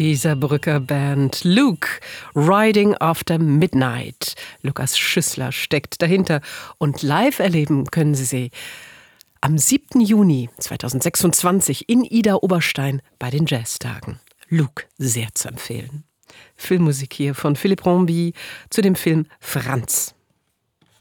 Die Saarbrücker Band Luke, Riding After Midnight. Lukas Schüssler steckt dahinter und live erleben können Sie sie am 7. Juni 2026 in Idar-Oberstein bei den Jazztagen. Luke, sehr zu empfehlen. Filmmusik hier von Philippe Rombi zu dem Film Franz.